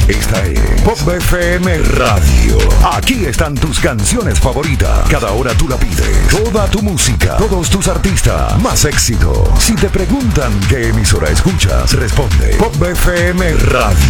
Esta es Pop FM Radio. Aquí están tus canciones favoritas. Cada hora tú la pides. Toda tu música, todos tus artistas, más éxito. Si te preguntan qué emisora escuchas, responde Pop FM Radio.